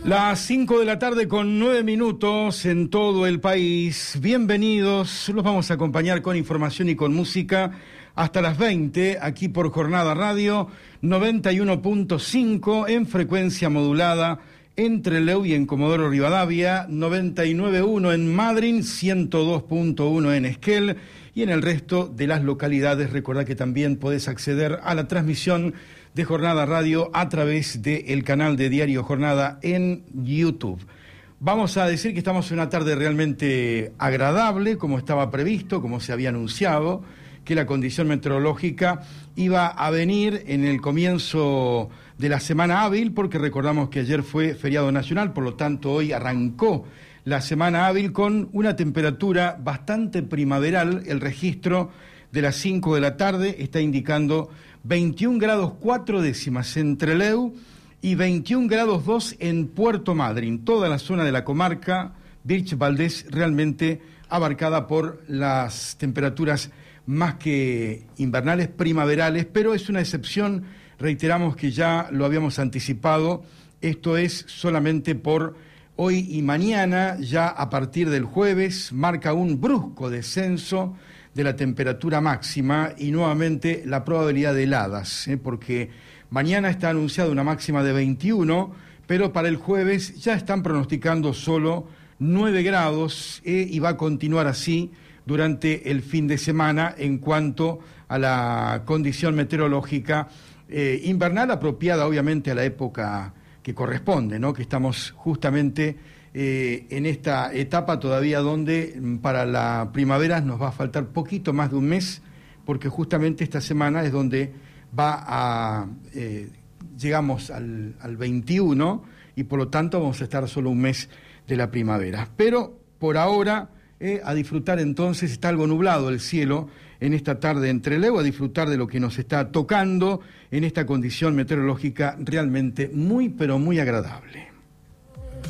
Las 5 de la tarde con 9 minutos en todo el país. Bienvenidos, los vamos a acompañar con información y con música hasta las 20, aquí por Jornada Radio 91.5 en frecuencia modulada en Trelew y en Comodoro Rivadavia, 99.1 en Madryn, 102.1 en Esquel y en el resto de las localidades. Recordá que también podés acceder a la transmisión de Jornada Radio a través del canal de Diario Jornada en YouTube. Vamos a decir que estamos en una tarde realmente agradable, como estaba previsto, como se había anunciado, que la condición meteorológica iba a venir en el comienzo de la semana hábil, porque recordamos que ayer fue feriado nacional, por lo tanto hoy arrancó la semana hábil con una temperatura bastante primaveral. El registro de las 5 de la tarde está indicando 21 grados 4 décimas en Trelew y 21 grados 2 en Puerto Madryn. Toda la zona de la comarca Birch Valdés realmente abarcada por las temperaturas más que invernales, primaverales, pero es una excepción, reiteramos que ya lo habíamos anticipado, esto es solamente por hoy y mañana. Ya a partir del jueves marca un brusco descenso de la temperatura máxima y nuevamente la probabilidad de heladas, porque mañana está anunciada una máxima de 21, pero para el jueves ya están pronosticando solo 9 grados y va a continuar así durante el fin de semana en cuanto a la condición meteorológica invernal, apropiada obviamente a la época que corresponde, ¿no? Que estamos justamente en esta etapa todavía donde para la primavera nos va a faltar poquito más de un mes, porque justamente esta semana es donde llegamos al 21 y por lo tanto vamos a estar solo un mes de la primavera. Pero por ahora a disfrutar entonces, está algo nublado el cielo en esta tarde en Trelew, a disfrutar de lo que nos está tocando en esta condición meteorológica realmente muy pero muy agradable.